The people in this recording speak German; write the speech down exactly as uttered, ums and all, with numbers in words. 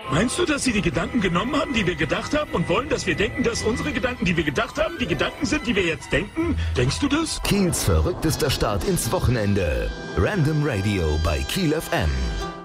Meinst du, dass sie die Gedanken genommen haben, die wir gedacht haben und wollen, dass wir denken, dass unsere Gedanken, die wir gedacht haben, die Gedanken sind, die wir jetzt denken? Denkst du das? Kiels verrücktester Start ins Wochenende. Random Radio bei Kiel F M.